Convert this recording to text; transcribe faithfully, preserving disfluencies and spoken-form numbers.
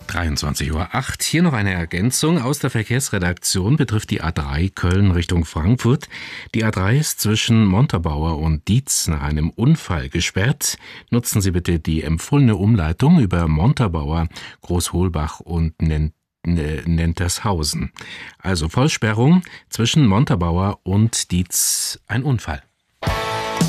dreiundzwanzig Uhr acht. Hier noch eine Ergänzung aus der Verkehrsredaktion betrifft die A drei Köln Richtung Frankfurt. Die A drei ist zwischen Montabaur und Dietz nach einem Unfall gesperrt. Nutzen Sie bitte die empfohlene Umleitung über Montabaur, Großholbach und Nent Nentershausen. Also Vollsperrung zwischen Montabaur und Dietz, ein Unfall.